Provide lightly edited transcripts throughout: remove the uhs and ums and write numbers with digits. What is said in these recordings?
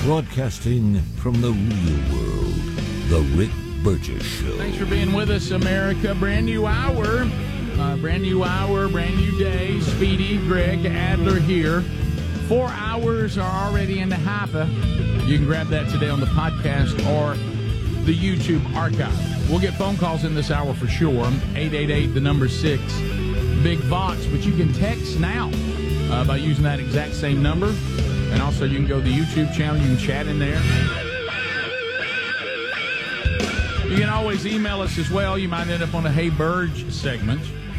Broadcasting from the real world, The Rick Burgess Show. Thanks for being with us, America. Brand new hour, brand new day. Speedy, Greg, Adler here. 4 hours are already in the hopper. You can grab that today on the podcast or the YouTube archive. We'll get phone calls in this hour for sure. 888, the number 6, Big Vox. But you can text now by using that exact same number. And also, you can go to the YouTube channel. You can chat in there. You can always email us as well. You might end up on a Hey Burge segment.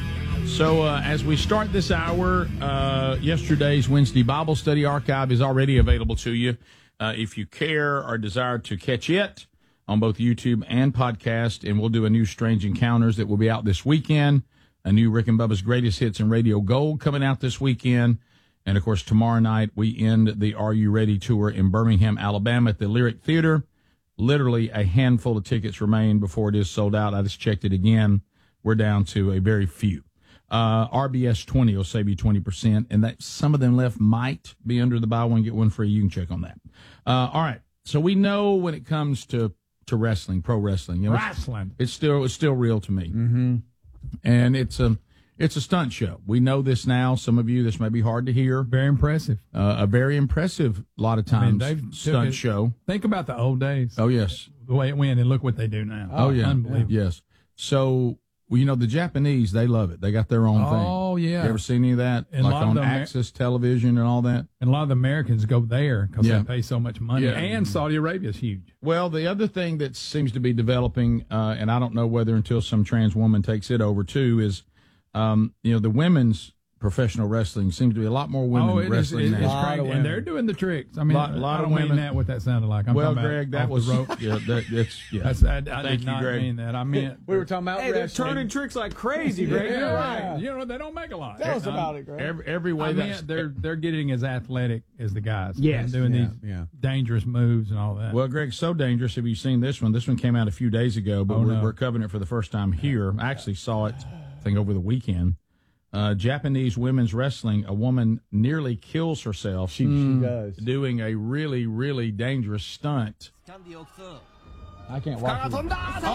So as we start this hour, yesterday's Wednesday Bible study archive is already available to you. If you care or desire to catch it on both YouTube and podcast, and we'll do a new Strange Encounters that will be out this weekend. A new Rick and Bubba's Greatest Hits and Radio Gold coming out this weekend. And, of course, tomorrow night we end the Are You Ready tour in Birmingham, Alabama at the Lyric Theater. Literally a handful of tickets remain before it is sold out. I just checked it again. We're down to a very few. RBS 20 will save you 20%, and that some of them left might be under the buy one, get one free. You can check on that. All right. So we know when it comes to wrestling, pro wrestling. You know, wrestling. It's still real to me. Mm-hmm. And it's a stunt show. We know this now. Some of you, this may be hard to hear. Very impressive. A very impressive, a lot of times, stunt show. Think about the old days. Oh, yes. The way it went, and look what they do now. Oh, yeah. Unbelievable. Yes. So, well, you know, the Japanese, they love it. They got their own thing. Oh, yeah. You ever seen any of that? And like on Access Television and all that? And a lot of the Americans go there because Yeah. they pay so much money. Yeah. And Saudi Arabia is huge. Well, the other thing that seems to be developing, and I don't know whether until some trans woman takes it over too, is, you know, the women's professional wrestling seems to be a lot more women wrestling now. It's crazy. And they're doing the tricks. I mean, lot I don't of women. mean that what that sounded like. I'm Well, talking Greg, about that off was the rope. yeah. I Thank did you, not Greg. mean that. I meant We were talking about Hey, they're wrestling. turning tricks like crazy, Greg. yeah, You're right. right. You know, they don't make a lot. Tell us about it, Greg. Every way I that's meant they're getting as athletic as the guys. Yes. And doing Yeah, these yeah. dangerous moves and all that. well, Greg, so dangerous. Have you seen this one? This one came out a few days ago, but we're covering it for the first time here. I actually saw it, I think, over the weekend. Japanese women's wrestling. A woman nearly kills herself. She does. Doing a really, really dangerous stunt. I can't watch it.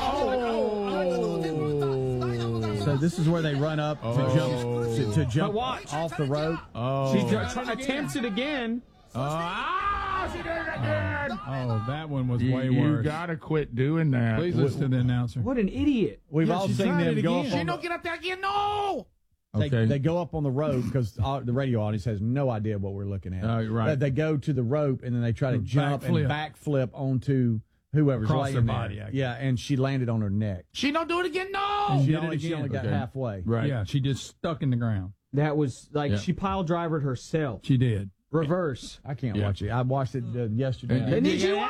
So this is where they run up to jump watch. off the rope. Oh, She attempts it again. she did it again. Oh, that one was You way worse. gotta quit doing that. Please listen to the announcer. What an idiot. We've all she seen tried them it go again. up on Don't get up there again. No. they, they go up on the rope because the radio audience has no idea what we're looking at. Right. But they go to the rope and then they try to jump and backflip onto whoever's Across laying their there. body, actually. Yeah, and she landed on her neck. She don't do it again. No. She did it only again. got Okay. halfway. Right. Yeah, she just stuck in the ground. That was like Yeah. she pile drivered herself. She did. Reverse. I can't Yeah. watch it. I watched it yesterday. And- Did you?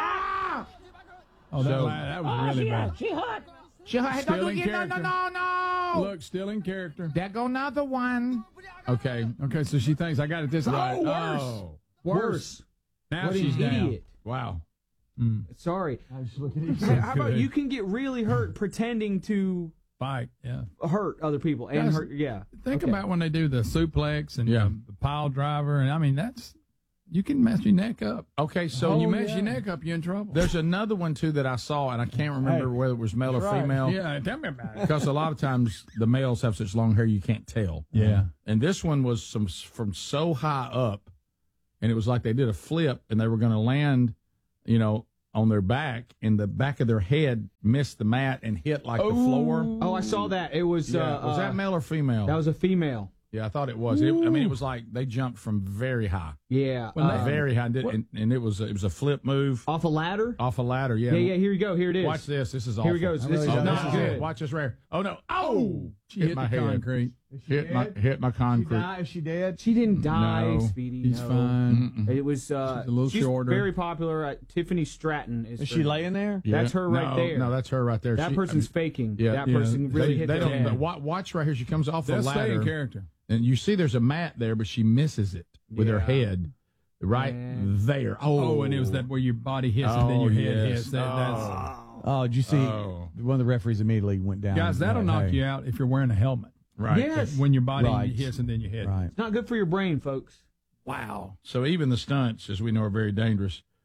Oh, that was really bad. She Still don't do it in again. character. No. Look, still in character. There go another one. Okay. Okay, so she thinks I got it this right. worse. Oh. Worse. Now What she's an down. idiot. Wow. Sorry. How about you can get really hurt pretending to Fight, yeah. hurt other people and Guys, hurt? Yeah. Think Okay. about when they do the suplex and Yeah. the pile driver, and I mean you can mess your neck up. Okay, so When you mess your neck up, you're in trouble. there's another one too that I saw, and I can't remember whether it was male or female. Yeah, tell me about it. Because a lot of times the males have such long hair you can't tell. Yeah. And this one was from so high up, and it was like they did a flip, and they were going to land, you know, on their back, and the back of their head missed the mat and hit like the floor. Oh, I saw that. It was. Was that male or female? That was a female. Yeah, I thought it was. I mean, it was like they jumped from very high, Yeah. very high, and it was a flip move Off a ladder. off a ladder. Yeah. Yeah. Here you go. Here it is. Watch this. This is awful. Here we go. This is really not don't. good. Watch this rare. Oh no! Oh, She hit my the head. concrete. Hit my concrete. Is she dead? She didn't die, No. Speedy. He's no. fine. It was. She's a little shorter. Very popular. Tiffany Stratton is. Is her she name. laying there? Yeah. That's her right No, there. No, that's her right there. That person's faking. yeah, that yeah. person really hit they the don't. head. But watch right here. She comes off the They'll stay in ladder, character. and you see there's a mat there, but she misses it with her Yeah. head right there. Oh, and it was that where your body hits and then your head yes. hits. That's, Oh, did you see? Oh. One of the referees immediately went down. guys, that'll knock you out if you're wearing a helmet. right. Yes. When your body Right. hits and then your head. Right. It's not good for your brain, folks. Wow. So even the stunts, as we know, are very dangerous.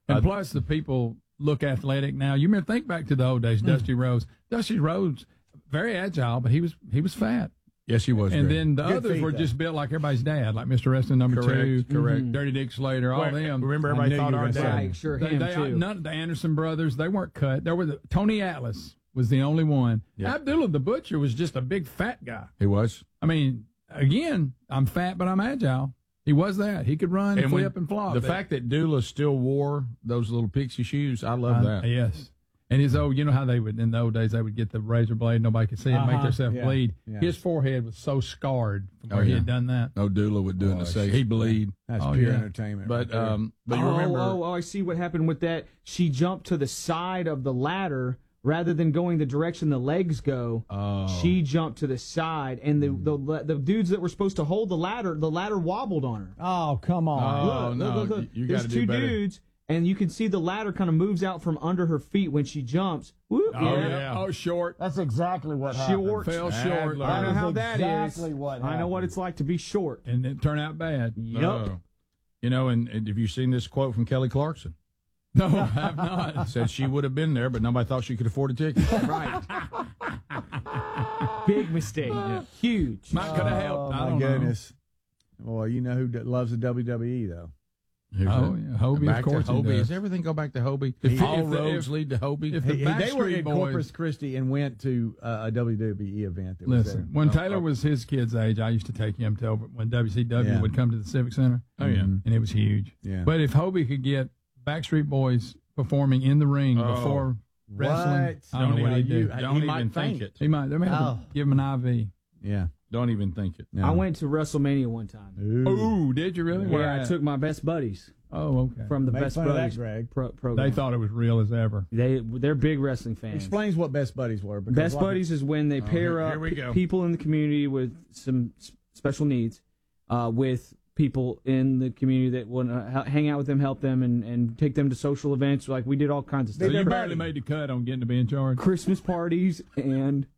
And plus, the people look athletic now. You remember, think back to the old days, Dusty Rhodes. Dusty Rhodes, very agile, but he was fat. Yes, he was. And Greg. then the Good others feet, were though. just built like everybody's dad, like Mr. Wrestling number Correct, 2, correct. Dirty Dick Slater, all them. Remember, I everybody knew thought you were our gonna say dad. Right, sure, him too. None of the Anderson brothers, they weren't cut. There were Tony Atlas was the only one. Yeah. Abdullah the Butcher was just a big fat guy. He was. I mean, again, I'm fat, but I'm agile. He was that. He could run, And flip, and flop. The fact that Dula still wore those little pixie shoes, I love that. Yes. And his old, you know how they would, in the old days, they would get the razor blade, nobody could see it, make themselves yeah, bleed. yeah. His forehead was so scarred from where Oh, he yeah. had done that. No, Dula would do it in a second. He'd bleed. That's Oh, pure yeah. entertainment. But right there. but you remember. I see what happened with that. She jumped to the side of the ladder rather than going the direction the legs go. Oh. She jumped to the side, and the dudes that were supposed to hold the ladder wobbled on her. Oh, come on. Oh, no, you There's gotta do two better. dudes, and you can see the ladder kind of moves out from under her feet when she jumps. Whoop, Oh, yeah. Oh, short. That's exactly what happened. Short. Fell short. I know how that is. exactly what I know what happened. it's like to be short. And it turned out bad. Yup. Oh. You know, and have you seen this quote from Kelly Clarkson? No, I have not. Said she would have been there, but nobody thought she could afford a ticket. Right. Big mistake. Huge. Might could have helped. I Oh, my don't goodness. Well, you know who loves the WWE, though? Who's Oh, that? yeah. Hobie, Back of course to he Hobie. does. Does everything go back to Hobie? If- All if the- roads if- lead to Hobie. if the They were Backstreet in Boys- Corpus Christi and went to a WWE event. That was Listen, there. when Taylor was his kid's age, I used to take him to when WCW Yeah. would come to the Civic Center. Oh, yeah. And it was huge. Yeah. But if Hobie could get Backstreet Boys performing in the ring Oh. before wrestling, What? I don't know what he'd do. Don't He even might think faint. it. He might. They may have Oh. to give him an IV. Yeah. Don't even think it. No. I went to WrestleMania one time. Ooh. Ooh, did you really? Where Yeah, I at? took my best buddies Oh, okay. from the Make Best fun of that, Buddies Greg. program. They thought it was real as ever. They're big wrestling fans. Explains what Best Buddies were. because Best a lot of- Buddies is when they pair here up we go. people in the community with some special needs with people in the community that want to hang out with them, help them, and take them to social events. Like we did all kinds of So stuff. you barely made the cut on getting to be in charge. Christmas parties and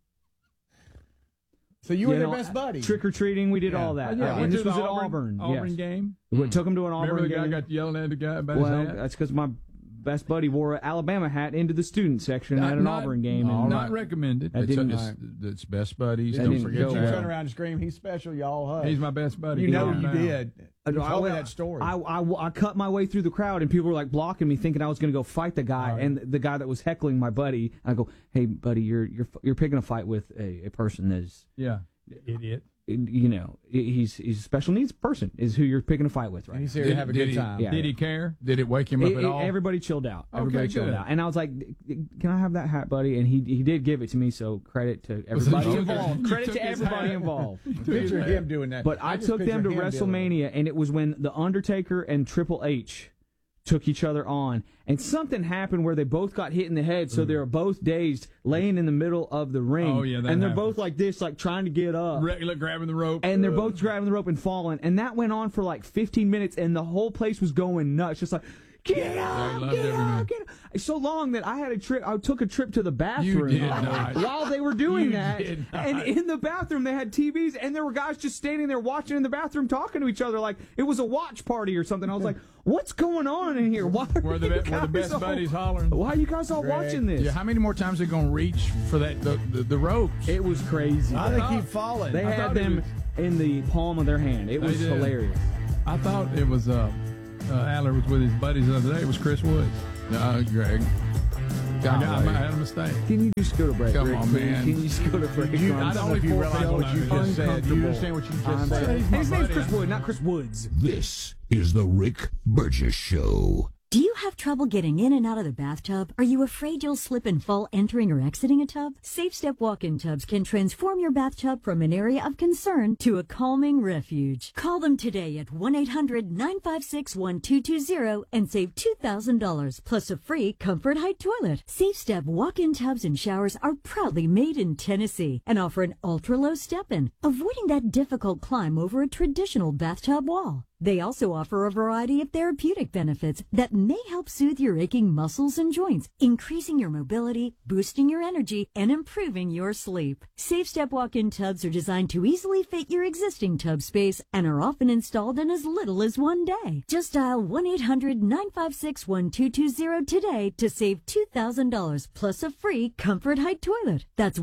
So you were you their know, best buddy. Trick or treating. We did all that. Yeah, and went this to the was at Auburn. Auburn yes. game. We took them to an Auburn Remember the guy game. got yelling at the guy about his Well, hat? that's because my best buddy wore an Alabama hat into the student section at an Auburn game. And Not recommended. That didn't- It's best buddies. That Don't didn't forget go You your well. turn around and scream, "He's special, y'all hug." He's my best buddy. You know Calm you down. did. You No, told me I- that story. I cut my way through the crowd, and people were like blocking me, thinking I was going to go fight the guy. Right. And the guy that was heckling my buddy, I go, "Hey, buddy, you're picking a fight with a person that is, Yeah, idiot. you know, he's a special needs person is who you're picking a fight with, and right?" he's here to have a Did good he- time. Yeah. Did he care? Did it wake him up at all? Everybody chilled out. Okay, Everybody chilled good. out. And I was like, "Can I have that hat, buddy?" And he did give it to me. So credit to Was it everybody you? involved. You Credit took to his everybody hat? involved. Picture him doing that. But I just took them to picture him doing it. WrestleMania, and it was when The Undertaker and Triple H took each other on, and something happened where they both got hit in the head, so they were both dazed, laying in the middle of the ring. Oh, yeah, that and they're happens. both like this, like trying to get up. Regular grabbing the rope. And they're both grabbing the rope and falling, and that went on for like 15 minutes, and the whole place was going nuts, just like, get up, loved get every up, minute. get up. It's so long that I took a trip to the bathroom did not. while they were doing You that, did not. and in the bathroom they had TVs, and there were guys just standing there watching in the bathroom, talking to each other like it was a watch party or something. I was like, what's going on in here? Why are Were the you best guys all- buddies hollering? Why are you guys all watching this? Yeah, how many more times are they going to reach for that the ropes? It was crazy. Why they keep falling? They I had thought it them was- in the palm of their hand. It They was did. hilarious. I thought it was Adler was with his buddies the other day. It was Chris Woods. No, Greg. I had a mistake. Can you just go to break? Come Rick, on, please? man. Can you just go to break? I I'm don't know if you realize what you just said. Do you understand what you just I'm said? sorry. He's my His name's buddy. Chris Wood, not Chris Woods. This is the Rick Burgess Show. Do you have trouble getting in and out of the bathtub? Are you afraid you'll slip and fall entering or exiting a tub? Safe Step walk-in tubs can transform your bathtub from an area of concern to a calming refuge. Call them today at 1-800-956-1220 and save $2,000 plus a free Comfort Height toilet. Safe Step walk-in tubs and showers are proudly made in Tennessee and offer an ultra-low step-in, avoiding that difficult climb over a traditional bathtub wall. They also offer a variety of therapeutic benefits that may help soothe your aching muscles and joints, increasing your mobility, boosting your energy, and improving your sleep. SafeStep walk-in tubs are designed to easily fit your existing tub space and are often installed in as little as one day. Just dial 1-800-956-1220 today to save $2,000 plus a free Comfort Height toilet. That's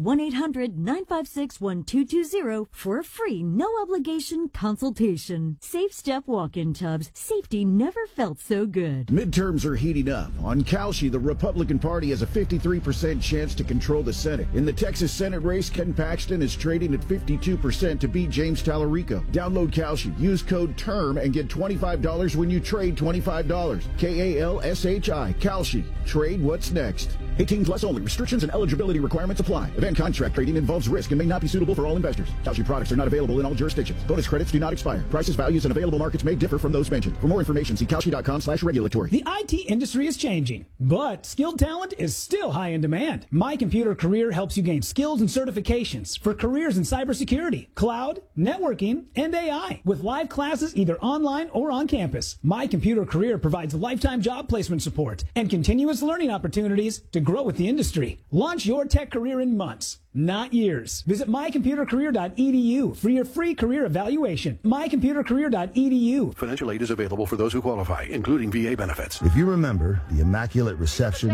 1-800-956-1220 for a free, no-obligation consultation. SafeStep walk-in tubs. Safety never felt so good. Midterms are heating up. On Calshi, the Republican Party has a 53% chance to control the Senate. In the Texas Senate race, Ken Paxton is trading at 52% to beat James Tallarico. Download Calshi, use code TERM, and get $25 when you trade $25. Kalshi. Calshi. Trade what's next. 18 plus only. Restrictions and eligibility requirements apply. Event contract trading involves risk and may not be suitable for all investors. Calshi products are not available in all jurisdictions. Bonus credits do not expire. Prices, values, and available markets may differ from those mentioned. For more information, see Calshi.com/regulatory. The IT industry is changing, but skilled talent is still high in demand. My Computer Career helps you gain skills and certifications for careers in cybersecurity, cloud, networking, and AI. With live classes either online or on campus, My Computer Career provides lifetime job placement support and continuous learning opportunities to grow with the industry. Launch your tech career in months, not years. Visit mycomputercareer.edu for your free career evaluation. mycomputercareer.edu. Financial aid is available for those who qualify, including VA benefits. If you remember the immaculate reception,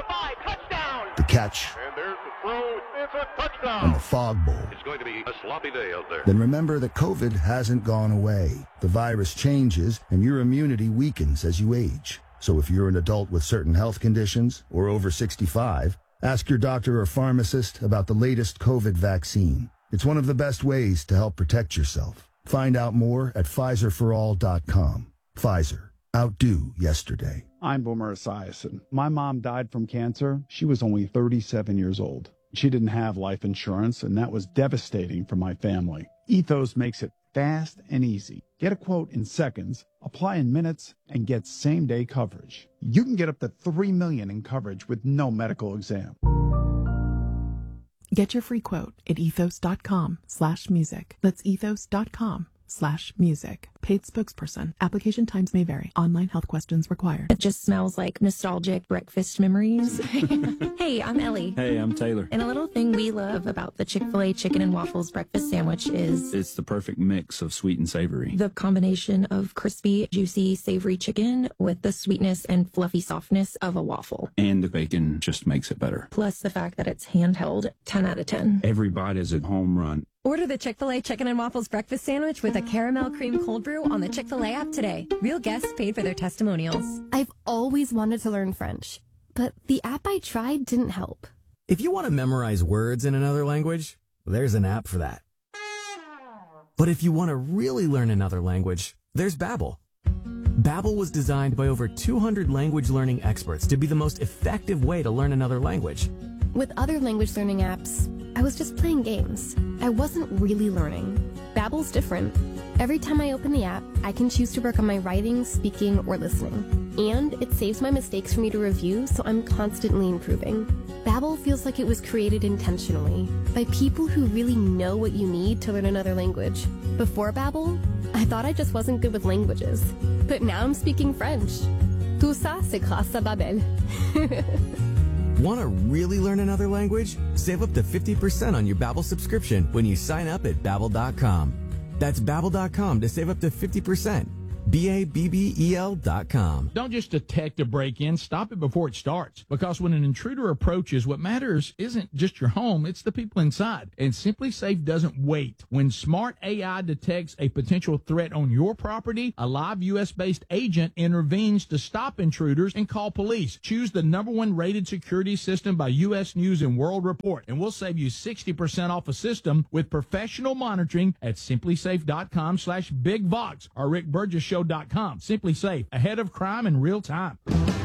the catch, And there's the throw. It's a touchdown. and the fog bowl, It's going to be a sloppy day out there. then remember that COVID hasn't gone away. The virus changes and your immunity weakens as you age. So if you're an adult with certain health conditions or over 65, ask your doctor or pharmacist about the latest COVID vaccine. It's one of the best ways to help protect yourself. Find out more at PfizerForAll.com. Pfizer. Outdo yesterday. I'm Boomer Esiason. My mom died from cancer. She was only 37 years old. She didn't have life insurance, and that was devastating for my family. Ethos makes it fast and easy. Get a quote in seconds, apply in minutes, and get same-day coverage. You can get up to $3 million in coverage with no medical exam. Get your free quote at ethos.com/music. That's ethos.com/music. Paid spokesperson. Application times may vary. Online health questions required. It just smells like nostalgic breakfast memories. Hey, I'm Ellie. Hey, I'm Taylor. And a little thing we love about the Chick-fil-A chicken and waffles breakfast sandwich is It's the perfect mix of sweet and savory. the combination of crispy, juicy, savory chicken with the sweetness and fluffy softness of a waffle. And the bacon just makes it better. Plus the fact that it's handheld, 10 out of 10. Every bite is a home run. Order the Chick-fil-A Chicken and Waffles breakfast sandwich with a caramel cream cold brew on the Chick-fil-A app today. Real guests paid for their testimonials. I've always wanted to learn French, but the app I tried didn't help. If you want to memorize words in another language, there's an app for that. But if you want to really learn another language, there's Babbel. Babbel was designed by over 200 language learning experts to be the most effective way to learn another language. With other language learning apps, I was just playing games. I wasn't really learning. Babbel's different. Every time I open the app, I can choose to work on my writing, speaking, or listening. And it saves my mistakes for me to review, so I'm constantly improving. Babbel feels like it was created intentionally by people who really know what you need to learn another language. Before Babbel, I thought I just wasn't good with languages. But now I'm speaking French. Tout ça, c'est grâce à Babbel. Want to really learn another language? Save up to 50% on your Babbel subscription when you sign up at Babbel.com. That's Babbel.com to save up to 50%. Babbel.com. Don't just detect a break-in. Stop it before it starts. Because when an intruder approaches, what matters isn't just your home, it's the people inside. And Simply Safe doesn't wait. When smart AI detects a potential threat on your property, a live U.S.-based agent intervenes to stop intruders and call police. Choose the #1 rated security system by U.S. News and World Report. And we'll save you 60% off a system with professional monitoring at simplysafe.com/bigvox or rickburgesshow.com. Simply Safe, ahead of crime in real time.